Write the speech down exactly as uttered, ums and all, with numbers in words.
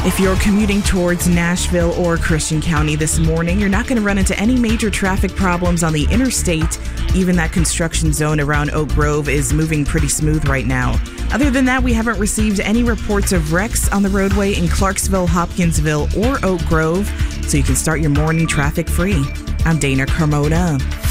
If you're commuting towards Nashville or Christian County this morning, you're not going to run into any major traffic problems on the interstate. Even that construction zone around Oak Grove is moving pretty smooth right now. Other than that, we haven't received any reports of wrecks on the roadway in Clarksville, Hopkinsville, or Oak Grove, so you can start your morning traffic free. I'm Dana Carmona.